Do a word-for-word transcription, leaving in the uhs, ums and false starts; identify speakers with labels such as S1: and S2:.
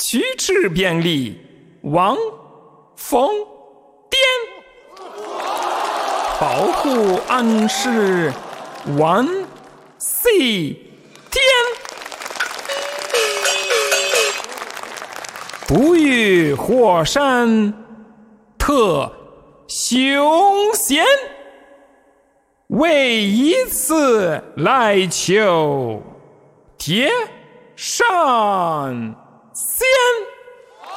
S1: 虚持便利，望风颠，保护安世，万岁天。不遇火山特凶险，为以此来求天上仙。